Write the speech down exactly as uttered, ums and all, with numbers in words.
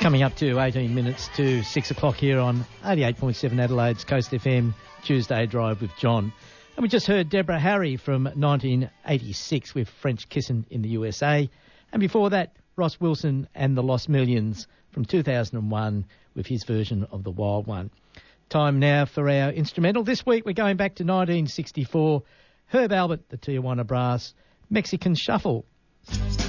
Coming up to eighteen minutes to six o'clock here on eighty-eight point seven Adelaide's Coast F M, Tuesday Drive with John. And we just heard Deborah Harry from nineteen eighty-six with French Kissin' in the U S A. And before that, Ross Wilson and the Lost Millions from two thousand one with his version of The Wild One. Time now for our instrumental. This week we're going back to nineteen sixty-four. Herb Alpert, the Tijuana Brass, Mexican Shuffle.